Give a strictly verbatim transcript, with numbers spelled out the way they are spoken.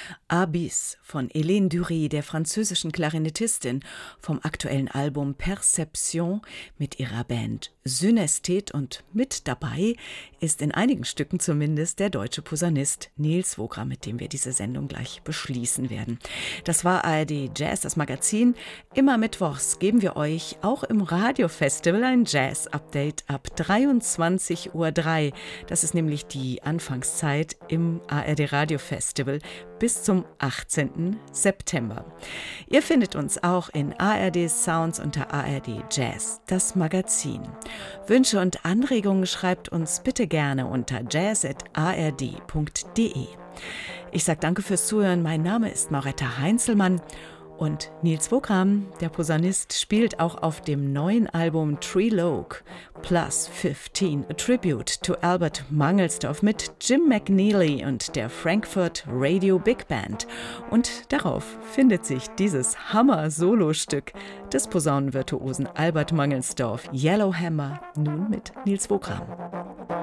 Abyss von Hélène Dury, der französischen Klarinettistin, vom aktuellen Album Perception mit ihrer Band Synästhet, und mit dabei ist in einigen Stücken zumindest der deutsche Posaunist Nils Wogra, mit dem wir diese Sendung gleich beschließen werden. Das war A R D Jazz, das Magazin. Immer mittwochs geben wir euch auch im Radiofestival ein Jazz-Update ab dreiundzwanzig Uhr drei. Das ist nämlich die Anfangszeit im A R D Radiofestival bis zum achtzehnten September. Ihr findet uns auch in A R D Sounds unter A R D Jazz, das Magazin. Wünsche und Anregungen schreibt uns bitte gerne unter jazz at a r d punkt d e. Ich sage danke fürs Zuhören. Mein Name ist Mauretta Heinzelmann. Und Nils Wogra, der Posaunist, spielt auch auf dem neuen Album Trilogue Plus fünfzehn, a Tribute to Albert Mangelsdorff mit Jim McNeely und der Frankfurt Radio Big Band. Und darauf findet sich dieses Hammer-Solostück des Posaunenvirtuosen Albert Mangelsdorff, Yellowhammer, nun mit Nils Wogra.